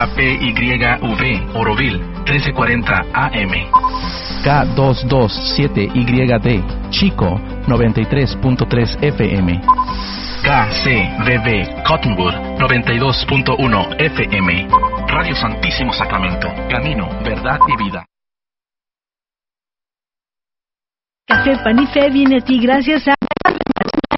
KPYV, Oroville, 1340 AM. K227YD, Chico, 93.3 FM. KCBB, Cottonwood, 92.1 FM. Radio Santísimo Sacramento, camino, verdad y vida. Café Pan y Fe viene a ti gracias a